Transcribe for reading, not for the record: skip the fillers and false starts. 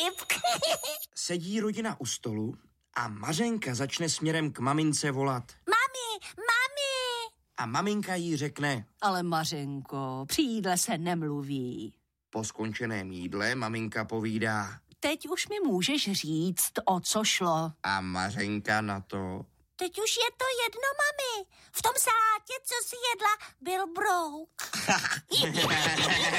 vtip. Sedí rodina u stolu a Mařenka začne směrem k mamince volat. Mami! A maminka jí řekne. Ale Mařenko, při jídle se nemluví. Po skončeném jídle maminka povídá. Teď už mi můžeš říct, o co šlo. A Mařenka na to. Teď už je to jedno, mami. V tom salátě, co si jedla, byl brouk.